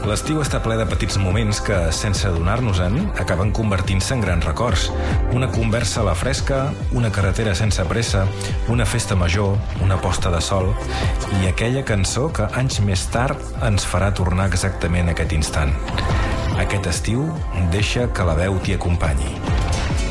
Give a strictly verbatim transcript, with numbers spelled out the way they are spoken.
L'estiu està ple de petits moments que, sense adonar-nos-en, acaben convertint-se en grans records. Una conversa a la fresca, una carretera sense pressa, una festa major, una posta de sol i aquella cançó que anys més tard ens farà tornar exactament a aquest instant. Aquest estiu, deixa que la veu t'hi acompanyi.